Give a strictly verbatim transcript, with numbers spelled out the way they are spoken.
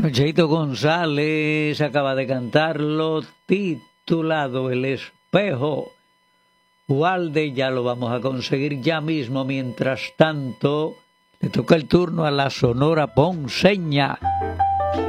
Cheito González acaba de cantarlo, titulado El Espejo. Walde, ya lo vamos a conseguir ya mismo. Mientras tanto, le toca el turno a la Sonora Ponceña.